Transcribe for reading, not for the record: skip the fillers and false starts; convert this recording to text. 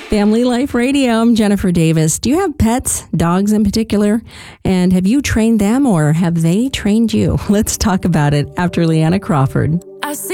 Family Life Radio. I'm Jennifer Davis. Do you have pets, dogs in particular? And have you trained them or have they trained you? Let's talk about it after Leanna Crawford.